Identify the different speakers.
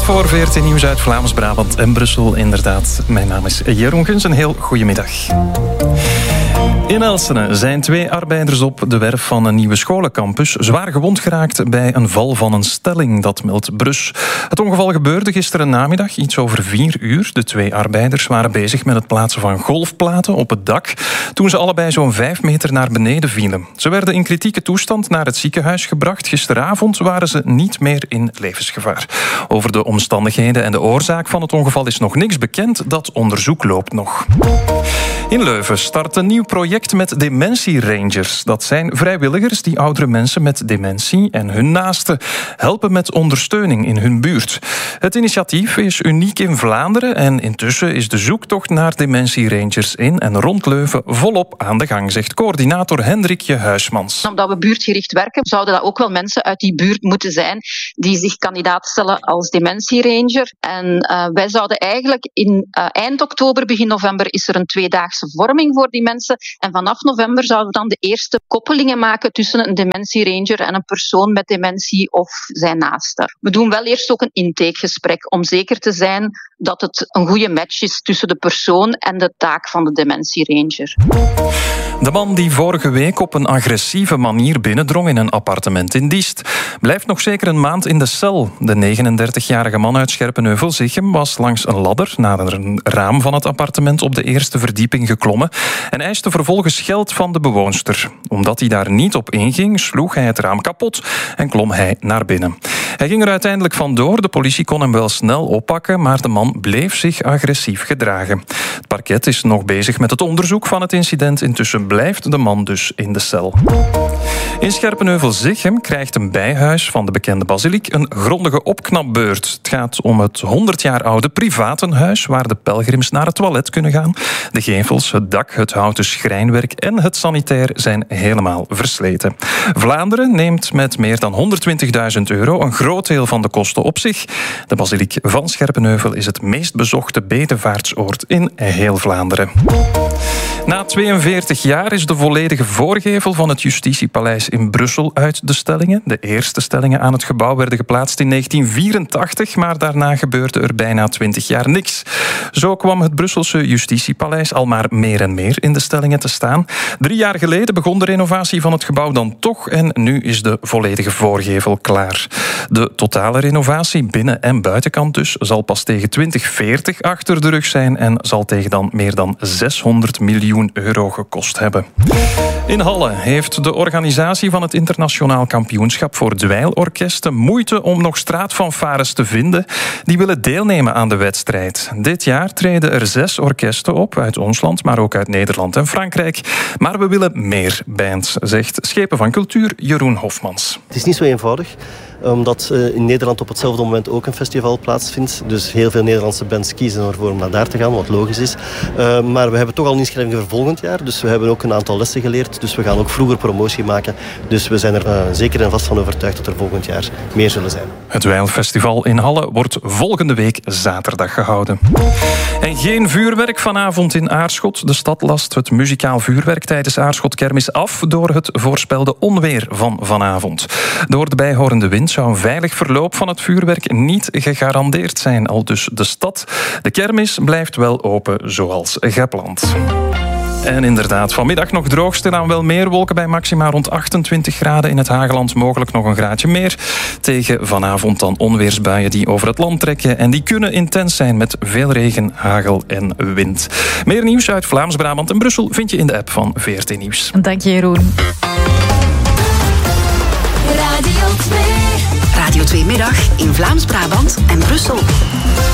Speaker 1: voor 14 Nieuws uit Vlaams-Brabant en Brussel. Inderdaad, mijn naam is Jeroen Guns. Een heel goedemiddag. In Elsene zijn 2 arbeiders op de werf van een nieuwe scholencampus zwaar gewond geraakt bij een val van een stelling, dat meldt Brus. Het ongeval gebeurde gisteren namiddag, iets over 4 uur. De 2 arbeiders waren bezig met het plaatsen van golfplaten op het dak toen ze allebei zo'n 5 meter naar beneden vielen. Ze werden in kritieke toestand naar het ziekenhuis gebracht. Gisteravond waren ze niet meer in levensgevaar. Over de omstandigheden en de oorzaak van het ongeval is nog niks bekend. Dat onderzoek loopt nog. In Leuven start een nieuw project met dementie-rangers. Dat zijn vrijwilligers die oudere mensen met dementie en hun naasten helpen met ondersteuning in hun buurt. Het initiatief is uniek in Vlaanderen en intussen is de zoektocht naar dementie-rangers in en rond Leuven volop aan de gang, zegt coördinator Hendrikje Huismans.
Speaker 2: Omdat we buurtgericht werken, zouden dat ook wel mensen uit die buurt moeten zijn die zich kandidaat stellen als dementie-ranger. En wij zouden eigenlijk in eind oktober, begin november, is er een 2-daagse vorming voor die mensen. En vanaf november zouden we dan de eerste koppelingen maken tussen een dementie-ranger en een persoon met dementie of zijn naaste. We doen wel eerst ook een intakegesprek om zeker te zijn dat het een goede match is tussen de persoon en de taak van de dementie-ranger.
Speaker 1: De man die vorige week op een agressieve manier binnendrong in een appartement in Diest blijft nog zeker een maand in de cel. De 39-jarige man uit Scherpenheuvel-Zichem was langs een ladder naar een raam van het appartement op de eerste verdieping geklommen en eiste vervolgens geld van de bewoonster. Omdat hij daar niet op inging, sloeg hij het raam kapot en klom hij naar binnen. Hij ging er uiteindelijk vandoor. De politie kon hem wel snel oppakken, maar de man bleef zich agressief gedragen. Het parket is nog bezig met het onderzoek van het incident. Intussen blijft de man dus in de cel. In Scherpenheuvel-Zichem krijgt een bijhuis van de bekende basiliek een grondige opknapbeurt. Het gaat om het 100 jaar oude privatenhuis waar de pelgrims naar het toilet kunnen gaan. De gevels, het dak, het houten schrijnwerk en het sanitair zijn helemaal versleten. Vlaanderen neemt met meer dan €120.000 een groot deel van de kosten op zich. De basiliek van Scherpenheuvel is het meest bezochte bedevaartsoord in heel Vlaanderen. Na 42 jaar is de volledige voorgevel van het Justitiepaleis in Brussel uit de stellingen. De eerste stellingen aan het gebouw werden geplaatst in 1984, maar daarna gebeurde er bijna 20 jaar niks. Zo kwam het Brusselse Justitiepaleis al maar meer en meer in de stellingen te staan. 3 jaar geleden begon de renovatie van het gebouw dan toch en nu is de volledige voorgevel klaar. De totale renovatie, binnen- en buitenkant dus, zal pas tegen 2040 achter de rug zijn en zal tegen dan meer dan €600 miljoen gekost hebben. In Halle heeft de organisatie van het internationaal kampioenschap voor dweilorkesten moeite om nog straatfanfares te vinden die willen deelnemen aan de wedstrijd. Dit jaar treden er 6 orkesten op uit ons land, maar ook uit Nederland en Frankrijk. Maar we willen meer bands, zegt Schepen van Cultuur Jeroen Hofmans.
Speaker 3: Het is niet zo eenvoudig, omdat in Nederland op hetzelfde moment ook een festival plaatsvindt. Dus heel veel Nederlandse bands kiezen ervoor om naar daar te gaan, wat logisch is. Maar we hebben toch al inschrijvingen voor volgend jaar. Dus we hebben ook een aantal lessen geleerd. Dus we gaan ook vroeger promotie maken. Dus we zijn er zeker en vast van overtuigd dat er volgend jaar meer zullen zijn.
Speaker 1: Het Dweilfestival in Halle wordt volgende week zaterdag gehouden. En geen vuurwerk vanavond in Aarschot. De stad last het muzikaal vuurwerk tijdens Aarschot-kermis af door het voorspelde onweer van vanavond. Door de bijhorende wind zou een veilig verloop van het vuurwerk niet gegarandeerd zijn, aldus de stad. De kermis blijft wel open zoals gepland. En inderdaad, vanmiddag nog droog, stilaan wel meer wolken bij maxima rond 28 graden. In het Hageland mogelijk nog een graadje meer. Tegen vanavond dan onweersbuien die over het land trekken. En die kunnen intens zijn met veel regen, hagel en wind. Meer nieuws uit Vlaams-Brabant en Brussel vind je in de app van VRT Nieuws.
Speaker 4: Dank je, Jeroen.
Speaker 5: Radio 2 Middag in Vlaams-Brabant en Brussel.